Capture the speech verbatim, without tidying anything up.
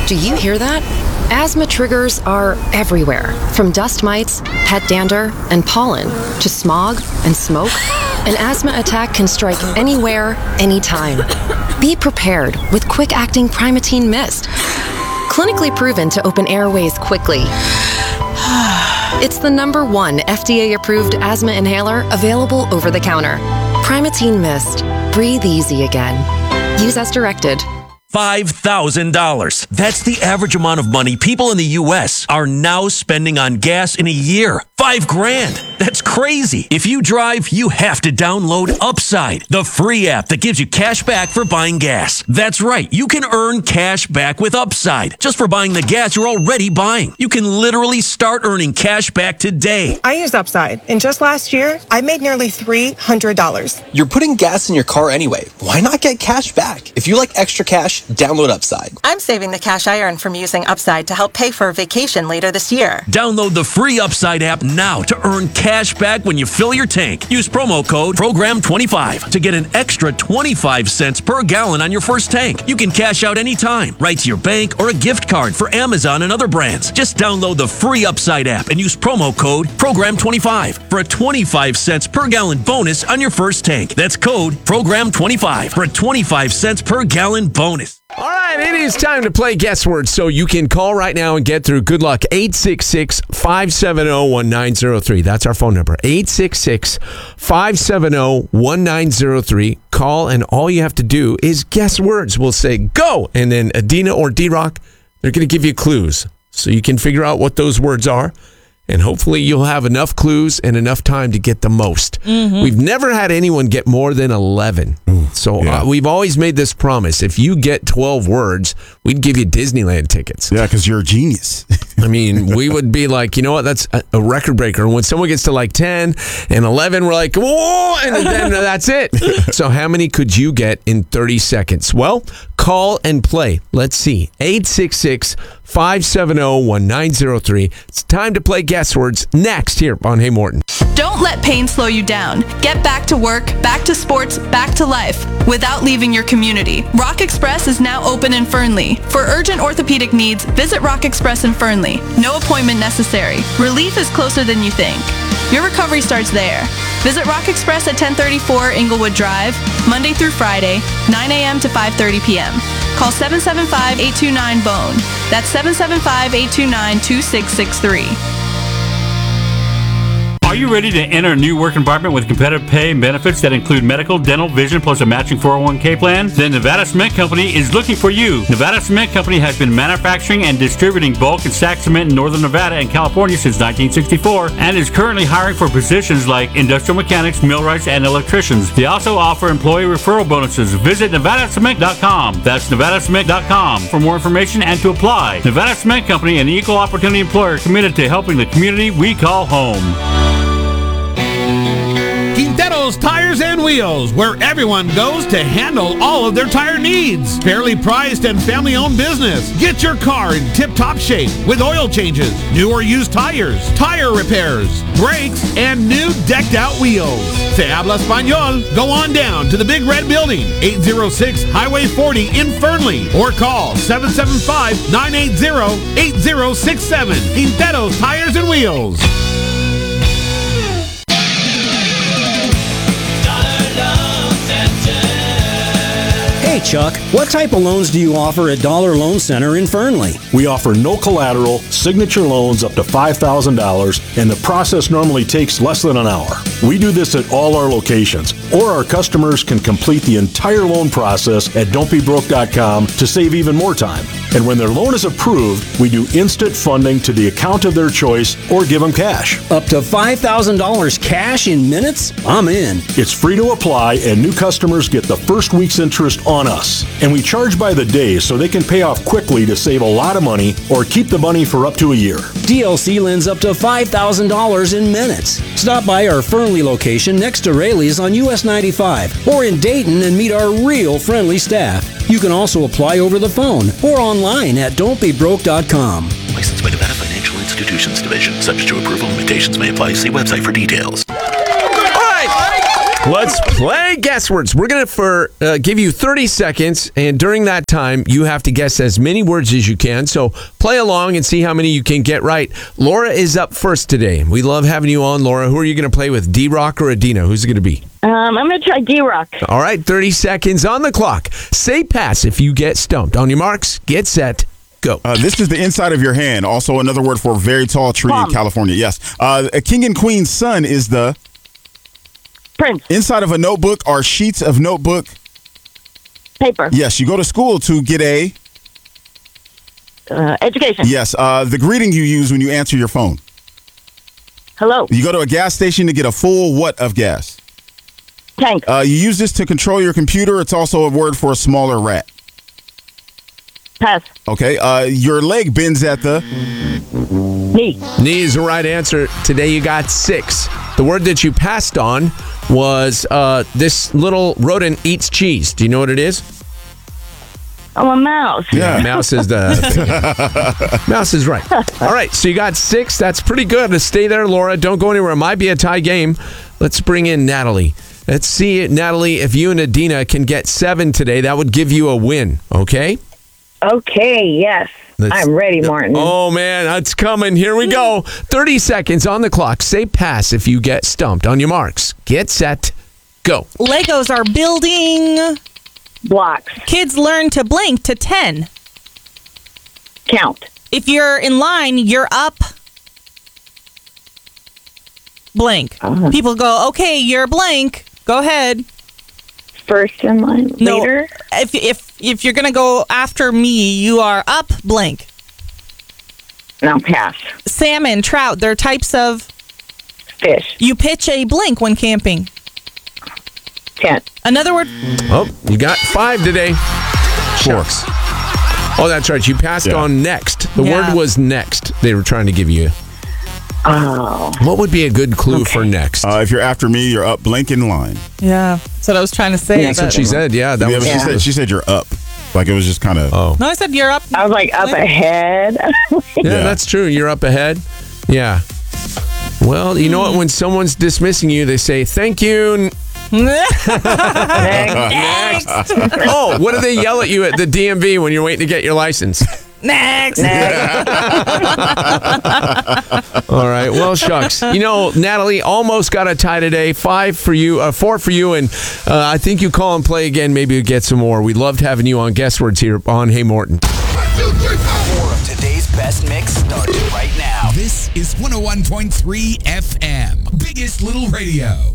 Do you hear that? Asthma triggers are everywhere, from dust mites, pet dander, and pollen, to smog and smoke. An asthma attack can strike anywhere, anytime. Be prepared with quick-acting Primatene Mist. Clinically proven to open airways quickly. It's the number one F D A-approved asthma inhaler available over the counter. Primatene Mist. Breathe easy again. Use as directed. five thousand dollars. That's the average amount of money people in the U S are now spending on gas in a year. Five grand. That's crazy. If you drive, you have to download Upside, the free app that gives you cash back for buying gas. That's right. You can earn cash back with Upside just for buying the gas you're already buying. You can literally start earning cash back today. I use Upside, and just last year, I made nearly three hundred dollars. You're putting gas in your car anyway. Why not get cash back? If you like extra cash, download Upside. I'm saving the cash I earn from using Upside to help pay for a vacation later this year. Download the free Upside app now to earn cash back when you fill your tank. Use promo code program twenty-five to get an extra twenty-five cents per gallon on your first tank. You can cash out anytime, right to your bank or a gift card for Amazon and other brands. Just download the free Upside app and use promo code program twenty-five for a twenty-five cents per gallon bonus on your first tank. That's code program twenty-five for a twenty-five cents per gallon bonus. All right, it is time to play Guess Word, so you can call right now and get through. Good luck. eight six six, five seven zero, one nine zero three. That's our phone number. eight six six, five seven zero, one nine zero three. Call, and all you have to do is guess words. We'll say go, and then Adina or D-Rock, they're going to give you clues so you can figure out what those words are. And hopefully you'll have enough clues and enough time to get the most. Mm-hmm. We've never had anyone get more than eleven. Ooh, so yeah. uh, we've always made this promise. If you get twelve words, we'd give you Disneyland tickets. Yeah, because you're a genius. I mean, we would be like, you know what, that's a, a record breaker. And when someone gets to like ten and eleven, we're like, whoa, and then that's it. So how many could you get in thirty seconds? Well, call and play. Let's see. eight six six, five seven zero, one nine zero three. It's time to play Guess Words next here on Hey Morton. Don't let pain slow you down. Get back to work, back to sports, back to life without leaving your community. Rock Express is now open in Fernley. For urgent orthopedic needs, visit Rock Express in Fernley. No appointment necessary. Relief is closer than you think. Your recovery starts there. Visit Rock Express at ten thirty-four Inglewood Drive, Monday through Friday, nine a.m. to five thirty p.m. Call seven seven five, eight two nine, B O N E. That's seven seven five, eight two nine, two six six three. Are you ready to enter a new work environment with competitive pay and benefits that include medical, dental, vision, plus a matching four oh one k plan? Then Nevada Cement Company is looking for you. Nevada Cement Company has been manufacturing and distributing bulk and stack cement in Northern Nevada and California since nineteen sixty-four and is currently hiring for positions like industrial mechanics, millwrights, and electricians. They also offer employee referral bonuses. Visit Nevada Cement dot com. That's Nevada Cement dot com for more information and to apply. Nevada Cement Company, an equal opportunity employer committed to helping the community we call home. Quintero's Tires and Wheels, where everyone goes to handle all of their tire needs. Fairly priced and family-owned business. Get your car in tip-top shape with oil changes, new or used tires, tire repairs, brakes, and new decked-out wheels. Se habla español? Go on down to the Big Red Building, eight oh six Highway forty in Fernley, or call seven seven five, nine eight zero, eight zero six seven. Quintero's Tires and Wheels. Hey Chuck, what type of loans do you offer at Dollar Loan Center in Fernley? We offer no collateral, signature loans up to five thousand dollars, and the process normally takes less than an hour. We do this at all our locations, or our customers can complete the entire loan process at don't be broke dot com to save even more time. And when their loan is approved, we do instant funding to the account of their choice or give them cash. Up to five thousand dollars cash in minutes? I'm in. It's free to apply, and new customers get the first week's interest on us. And we charge by the day so they can pay off quickly to save a lot of money or keep the money for up to a year. D L C lends up to five thousand dollars in minutes. Stop by our Fernley location next to Rayleigh's on U S ninety-five or in Dayton and meet our real friendly staff. You can also apply over the phone or online at don't be broke dot com. Licensed by Nevada Financial Institutions Division. Subject to approval, limitations may apply. See website for details. All right. Let's play guess words. We're going to for uh, give you thirty seconds, and during that time, you have to guess as many words as you can. So play along and see how many you can get right. Laura is up first today. We love having you on, Laura. Who are you going to play with, D-Rock or Adina? Who's it going to be? Um, I'm going to try D-Rock. All right, thirty seconds on the clock. Say pass if you get stumped. On your marks, get set, go. Uh, this is the inside of your hand. Also another word for a very tall tree Plum. in California. Yes. Uh, a king and queen's son is the... Prince. Inside of a notebook are sheets of notebook. Paper. Yes, you go to school to get a... Uh, education. Yes, uh, the greeting you use when you answer your phone. Hello. You go to a gas station to get a full what of gas? Tank. Uh, you use this to control your computer. It's also a word for a smaller rat. Pass. Okay, uh, your leg bends at the... Knee. Knee is the right answer. Today you got six. The word that you passed on was uh, this little rodent eats cheese. Do you know what it is? Oh, a mouse. Yeah, mouse is the mouse is right. All right, so you got six. That's pretty good. Stay there, Laura. Don't go anywhere. It might be a tie game. Let's bring in Natalie. Let's see, Natalie, if you and Adina can get seven today, that would give you a win. Okay? Okay, yes. Let's- I'm ready, Martin. Oh, man, that's coming. Here we go. thirty seconds on the clock. Say pass if you get stumped. On your marks. Get set. Go. Legos are building blocks. Kids learn to blink to ten. Count. If you're in line, you're up blank. Uh-huh. People go, okay, you're blank. Go ahead. First in line. No, Later. if if if you're gonna go after me, you are up blank. Now pass. Salmon, trout, they're types of fish. You pitch a blink when camping. Tent. Another word. Oh, you got five today. Sharks. Oh, that's right. You passed Yeah. on next. The Yeah. word was next. They were trying to give you. Oh. What would be a good clue for next? Uh, if you're after me, you're up blank in line. Yeah, that's what I was trying to say. That's what she said. Yeah, that Yeah, was. but she, said, she said you're up. Like it was just kind of... Oh. No, I said you're up. I was like up ahead. Yeah, Yeah. that's true. You're up ahead. Yeah. Well, you know what? When someone's dismissing you, they say, thank you. Next. Oh, what do they yell at you at the D M V when you're waiting to get your license? Next. All right. Well, shucks. You know, Natalie almost got a tie today. Five for you, uh, four for you, and uh, I think you call and play again. Maybe you get some more. We loved having you on Guess Words here on Hey Morton. More of today's best mix starts right now. This is one oh one point three F M, Biggest Little Radio.